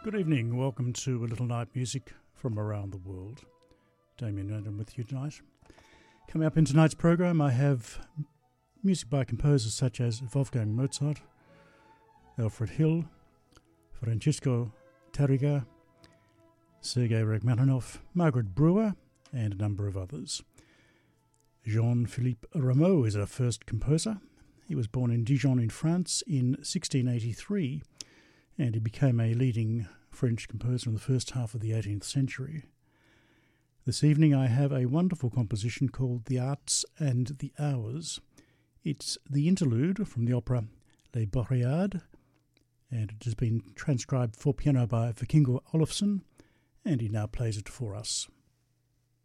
Good evening, welcome to A Little Night Music from around the world. Damien Random with you tonight. Coming up in tonight's program, I have music by composers such as Wolfgang Mozart, Alfred Hill, Francisco Tárrega, Sergei Rachmaninoff, Margaret Brewer, and a number of others. Jean-Philippe Rameau is our first composer. He was born in Dijon in France in 1683, and he became a leading French composer in the first half of the 18th century. This evening I have a wonderful composition called The Arts and the Hours. It's the interlude from the opera Les Boreades, and it has been transcribed for piano by Vikingur Olafsson, and he now plays it for us.